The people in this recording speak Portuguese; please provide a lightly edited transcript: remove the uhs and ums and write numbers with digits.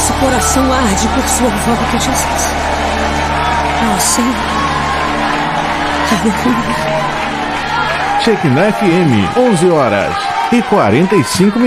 Nosso coração arde por sua volta, Jesus. Ó Senhor. Aleluia. Shekinah FM, 11h45.